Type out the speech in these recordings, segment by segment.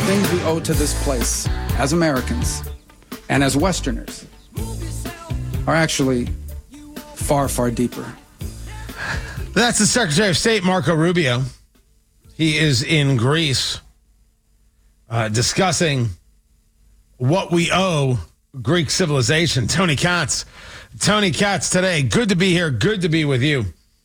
things we owe to this place as Americans and as Westerners are actually far, far deeper. That's the Secretary of State, Marco Rubio. He is in Greece discussing what we owe Greek civilization. Tony Katz today. Good to be here. Good to be with you.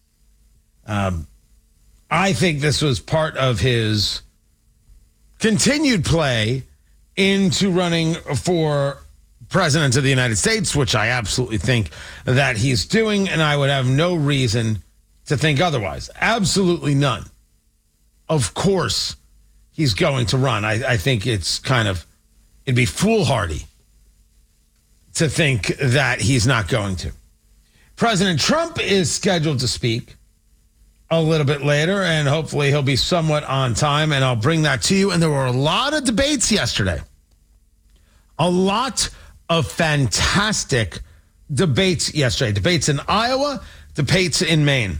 I think this was part of his continued play into running for president of the United States, which I absolutely think that he's doing, and I would have no reason to think otherwise. Absolutely none. Of course, he's going to run. I think it'd be foolhardy to think that he's not going to. President Trump is scheduled to speak a little bit later, and hopefully he'll be somewhat on time, and I'll bring that to you. And there were a lot of debates yesterday. A lot of fantastic debates yesterday. Debates in Iowa, debates in Maine.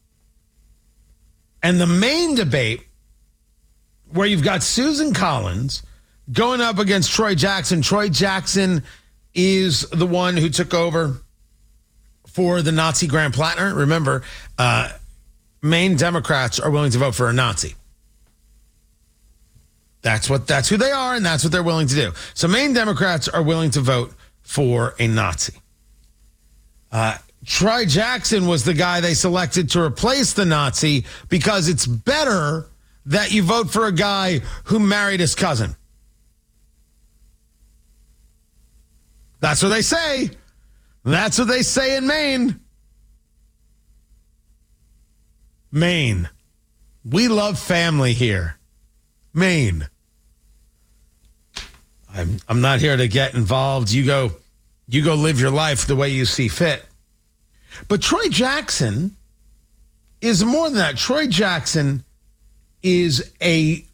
And the main debate, where you've got Susan Collins going up against Troy Jackson. Troy Jackson is the one who took over for the Nazi Grand Platter. Remember, Maine Democrats are willing to vote for a Nazi. That's who they are, and that's what they're willing to do. So Maine Democrats are willing to vote for a Nazi. Troy Jackson was the guy they selected to replace the Nazi because it's better that you vote for a guy who married his cousin. That's what they say. That's what they say in Maine. Maine. We love family here. Maine. I'm not here to get involved. You go live your life the way you see fit. But Troy Jackson is more than that. Troy Jackson is a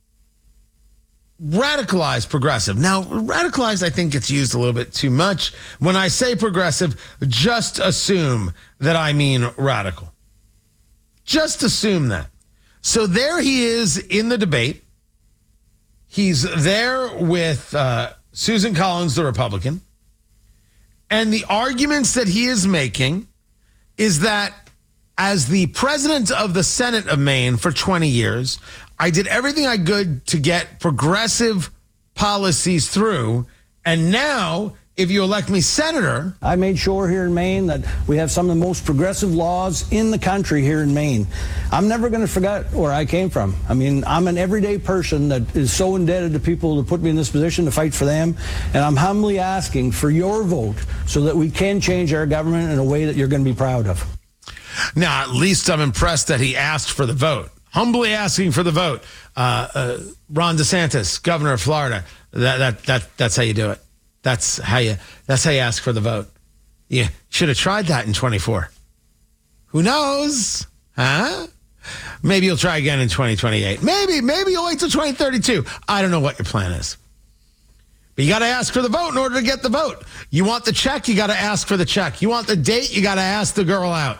radicalized progressive. Now, radicalized, I think, gets used a little bit too much. When I say progressive, just assume that I mean radical. Just assume that. So there he is in the debate. He's there with Susan Collins, the Republican. And the arguments that he is making is that as the president of the Senate of Maine for 20 years, I did everything I could to get progressive policies through. And now, if you elect me senator, I made sure here in Maine that we have some of the most progressive laws in the country here in Maine. I'm never going to forget where I came from. I mean, I'm an everyday person that is so indebted to people who put me in this position to fight for them. And I'm humbly asking for your vote so that we can change our government in a way that you're going to be proud of. Now, at least I'm impressed that he asked for the vote. Humbly asking for the vote. Ron DeSantis, governor of Florida, that's how you do it. That's how you ask for the vote. You should have tried that in 24. Who knows? Huh? Maybe you'll try again in 2028. Maybe you'll wait till 2032. I don't know what your plan is. But you got to ask for the vote in order to get the vote. You want the check, you got to ask for the check. You want the date, you got to ask the girl out.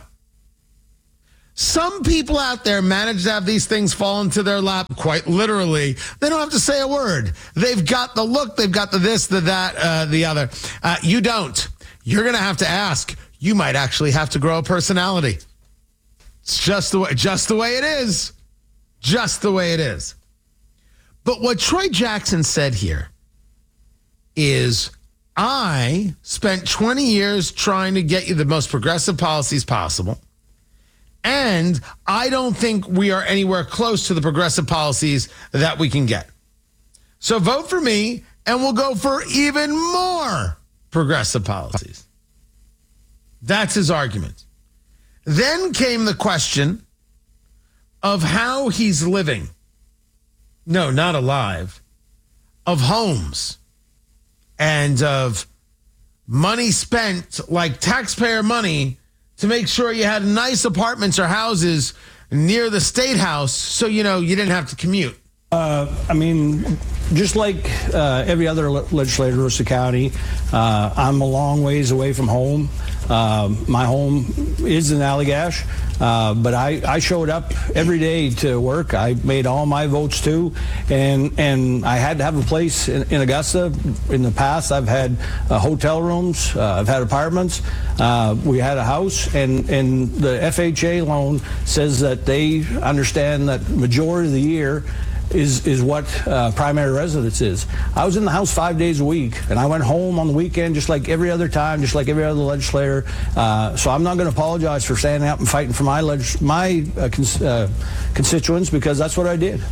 Some people out there manage to have these things fall into their lap quite literally. They don't have to say a word. They've got the look, they've got the this, the that, the other. You don't. You're going to have to ask. You might actually have to grow a personality. It's just the way it is. Just the way it is. But what Troy Jackson said here is, I spent 20 years trying to get you the most progressive policies possible. And I don't think we are anywhere close to the progressive policies that we can get. So vote for me, and we'll go for even more progressive policies. That's his argument. Then came the question of how he's living. No, not alive. Of homes and of money spent, like taxpayer money, to make sure you had nice apartments or houses near the State House so, you didn't have to commute. I mean, just like every other legislator in Aroostook County, I'm a long ways away from home. My home is in Allagash, but I showed up every day to work. I made all my votes too, and I had to have a place in Augusta. In the past, I've had hotel rooms, I've had apartments, we had a house, and the FHA loan says that they understand that majority of the year is what primary residence is. I was in the house 5 days a week, and I went home on the weekend just like every other time, just like every other legislator. So I'm not going to apologize for standing up and fighting for my constituents, because that's what I did.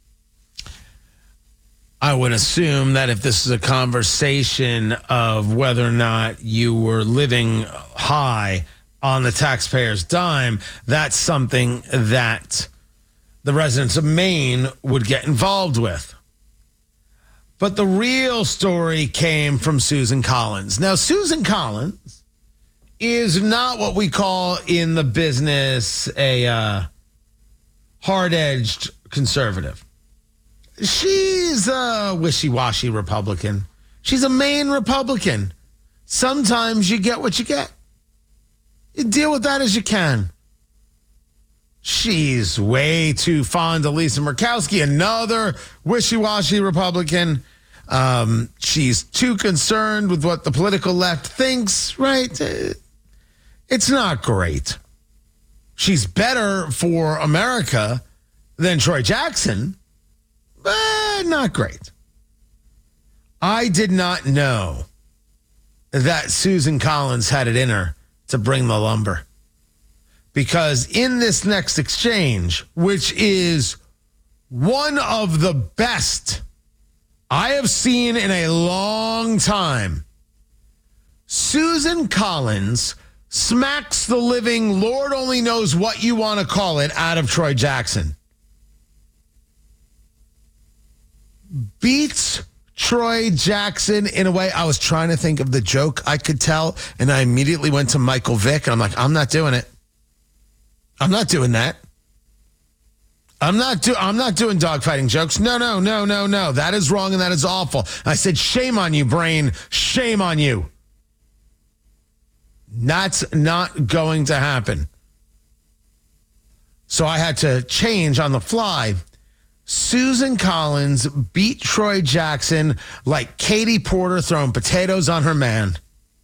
I would assume that if this is a conversation of whether or not you were living high on the taxpayer's dime, that's something that the residents of Maine would get involved with. But the real story came from Susan Collins. Now, Susan Collins is not what we call in the business a hard-edged conservative. She's a wishy-washy Republican. She's a Maine Republican. Sometimes you get what you get. You deal with that as you can. She's way too fond of Lisa Murkowski, another wishy-washy Republican. She's too concerned with what the political left thinks, right? It's not great. She's better for America than Troy Jackson, but not great. I did not know that Susan Collins had it in her to bring the lumber. Because in this next exchange, which is one of the best I have seen in a long time, Susan Collins smacks the living, Lord only knows what you want to call it, out of Troy Jackson. Beats Troy Jackson in a way. I was trying to think of the joke I could tell, and I immediately went to Michael Vick, and I'm like, I'm not doing it. I'm not doing that. I'm not doing dogfighting jokes. No. That is wrong and that is awful. I said, shame on you, brain. Shame on you. That's not going to happen. So I had to change on the fly. Susan Collins beat Troy Jackson like Katie Porter throwing potatoes on her man.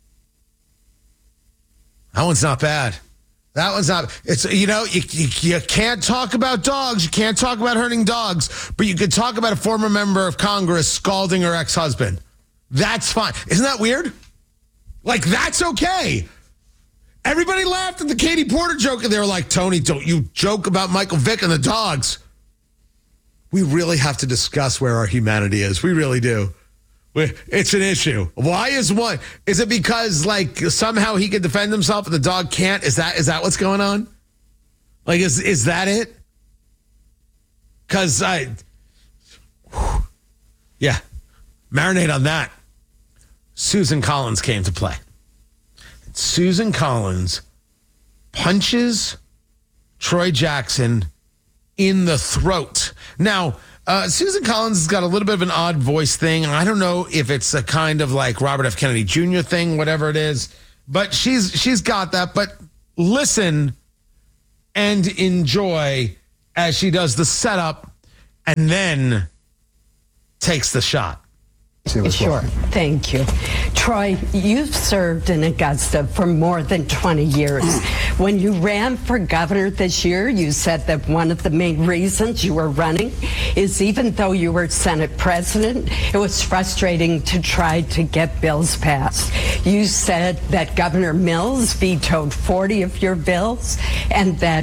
That one's not bad. That one's not. It's, you can't talk about dogs. You can't talk about hurting dogs, but you could talk about a former member of Congress scalding her ex-husband. That's fine. Isn't that weird? Like, that's okay. Everybody laughed at the Katie Porter joke, and they were like, Tony, don't you joke about Michael Vick and the dogs. We really have to discuss where our humanity is. We really do. It's an issue. Why is one? Is it because like somehow he can defend himself and the dog can't? Is that what's going on? Like, is that it? Because marinate on that. Susan Collins came to play. Susan Collins punches Troy Jackson in the throat. Now, Susan Collins has got a little bit of an odd voice thing. I don't know if it's a kind of like Robert F. Kennedy Jr. thing, whatever it is, but she's got that. But listen and enjoy as she does the setup and then takes the shot. Sure. Thank you. Troy, you've served in Augusta for more than 20 years. When you ran for governor this year, you said that one of the main reasons you were running is even though you were Senate president, it was frustrating to try to get bills passed. You said that Governor Mills vetoed 40 of your bills and that